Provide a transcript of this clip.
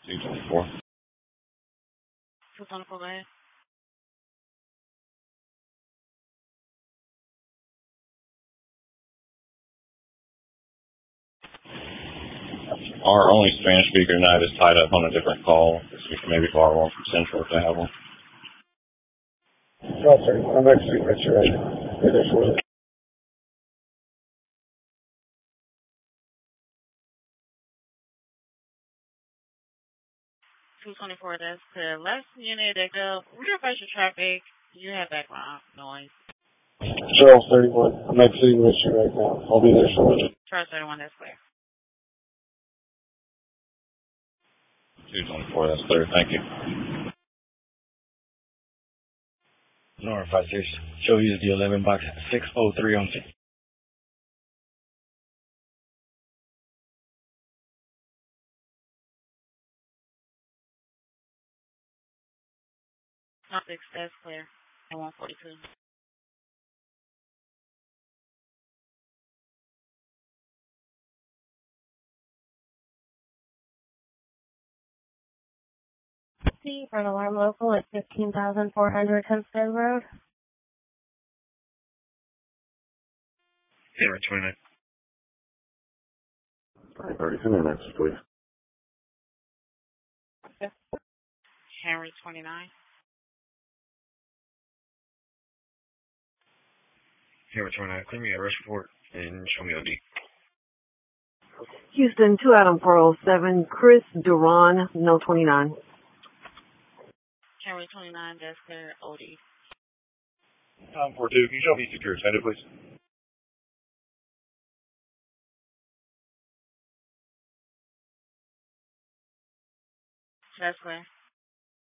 224. 224, go ahead. Our only Spanish speaker tonight is tied up on a different call. We can maybe borrow one from Central if they have one. No, sir. I'm actually with you right now. It is with it. 224, that's the last unit that go. Reverse your traffic. You have background noise. Charles 31. I'm actually with you right now. I'll be there shortly. Charles 31, that's clear. 224, that's clear. Thank you. Nora 56. Show you the 11 box 603 on scene. Not 6, that's clear. And 142. C for an alarm local at 15,400 Hempstead Road. Henry 29. 30 next, please. Henry 29. Henry 29. Clear me a arrest report and show me OD. Houston, 2 Adam 407, Chris Duran, no 29. Henry 29, that's clear. OD. Tom 42. Can you show me secure extended, please? That's clear.